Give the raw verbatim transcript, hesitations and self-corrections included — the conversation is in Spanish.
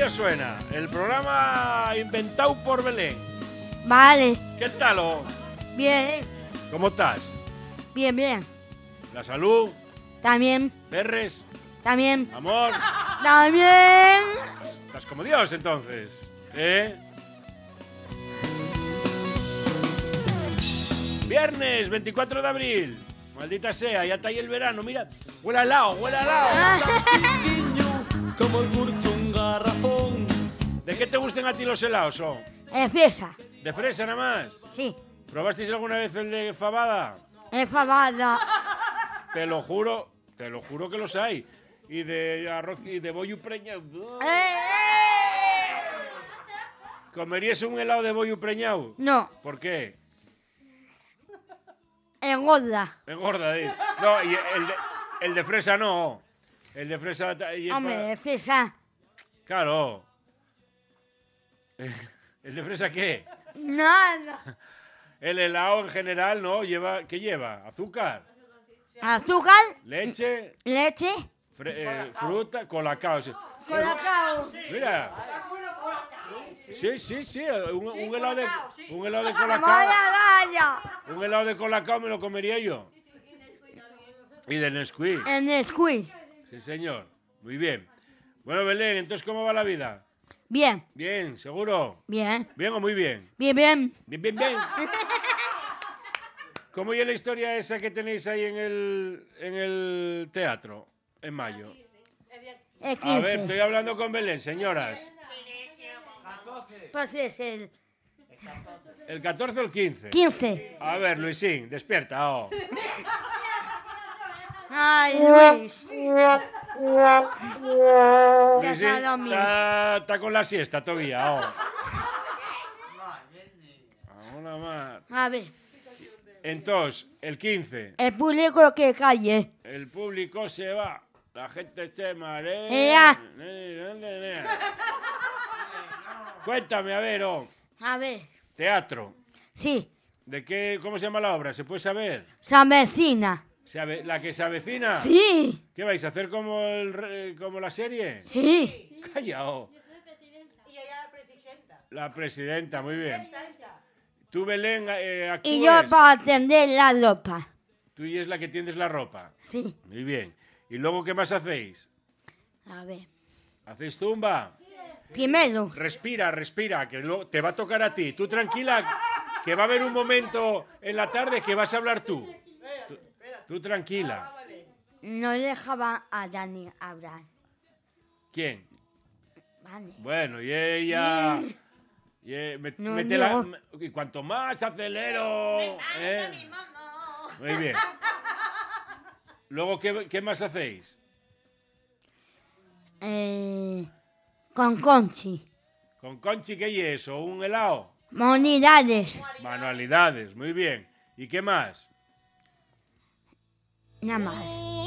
os suena? El programa inventado por Belén. Vale. ¿Qué tal? Oh? Bien. ¿Cómo estás? Bien, bien. ¿La salud? También. ¿Perres? También. ¿Amor? También. Estás, estás como Dios, entonces. ¿Eh? Viernes veinticuatro de abril. Maldita sea, ya está ahí el verano. Mira, huele al lado, huele al lado. Como el curcho un garrafón. ¿De qué te gustan a ti los helados? Oh? Es fresa. ¿De fresa nada más? Sí. ¿Probasteis alguna vez el de fabada? Es fabada. Te lo juro, te lo juro que los hay. Y de arroz y de bollo preñado. ¡Eh, eh! ¿Comerías un helado de bollo preñado? No. ¿Por qué? Engorda. Engorda, ¿eh? No, y el de, el de fresa no. El de fresa... y es Hombre, pa- es fresa. Claro. ¿El de fresa qué? Nada. El helado en general, ¿no? Lleva, ¿qué lleva? ¿Azúcar? Azúcar, ¿Leche? leche, fre- eh, ¿Fruta? Colacao. Sí. colacao. Mira. Sí, sí, sí. Un, un helado de, un helado de colacao. Vaya, vaya. Un helado de colacao me lo comería yo. Y de Nesquik. En el squeeze. Sí, señor. Muy bien. Bueno, Belén, entonces, ¿cómo va la vida? Bien, Bien, ¿seguro? bien, ¿Bien o muy bien? bien, bien. Bien, bien, bien. ¿Cómo es la historia esa que tenéis ahí en el, en el teatro, en mayo? Es A ver, quince. estoy hablando con Belén, señoras. Pues es el ¿El catorce o el quince? quince. A ver, Luisín, despierta. Oh. Ay, Luis. Luisín está dormido. está, está con la siesta todavía. Oh. Una más. A ver, Entonces, el quince, el público que calle. el público se va. La gente se marea. Ea. Cuéntame, a ver, oh. A ver, Teatro. sí, ¿De qué, cómo se llama la obra? ¿Se puede saber? se avecina. ¿Se ave- ¿La que se avecina? Sí, ¿Qué vais a hacer como, el, re- como la serie? sí. Calla, oh. Y ella la presidenta. La presidenta, muy bien. Tú, Belén, eh, actúes. Y yo para atender la ropa. Tú y es la que tiendes la ropa. Sí, Muy bien. ¿Y luego qué más hacéis? a ver. ¿Hacéis tumba? Primero, Respira, respira, que lo- te va a tocar a ti. Tú tranquila, que va a haber un momento en la tarde que vas a hablar tú. Tú, tú tranquila. no dejaba a Dani hablar. ¿Quién? Vale. Bueno, y ella... y, eh, me- No, mete la- Diego. me- y cuanto más acelero... ¿eh? Muy bien. Luego, ¿qué, qué más hacéis? Eh, con Conchi. ¿Con Conchi qué es eso? ¿Un helado? Monidades. Manualidades, muy bien. ¿Y qué más? Nada más.